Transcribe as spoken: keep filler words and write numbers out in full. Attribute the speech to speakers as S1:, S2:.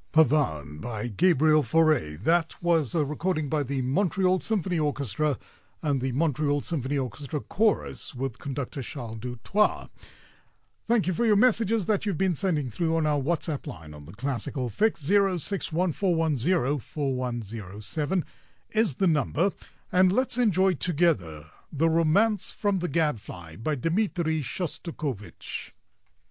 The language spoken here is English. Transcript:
S1: Pavan by Gabriel Fauré. That was a recording by the Montreal Symphony Orchestra and the Montreal Symphony Orchestra Chorus with conductor Charles Dutoit. Thank you for your messages that you've been sending through on our WhatsApp line on the Classical Fix. zero six one four one zero four one zero seven is the number. And let's enjoy together The Romance from the Gadfly by Dmitri Shostakovich.